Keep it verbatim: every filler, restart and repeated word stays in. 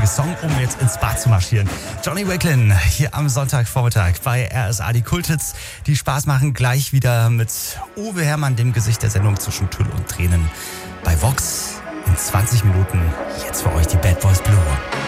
Song, um jetzt ins Bad zu marschieren. Johnny Wakelin hier am Sonntagvormittag bei R S A, die Kulthits, die Spaß machen. Gleich wieder mit Uwe Herrmann, dem Gesicht der Sendung zwischen Tüll und Tränen. Bei Vox in zwanzig Minuten. Jetzt für euch die Bad Boys Blue.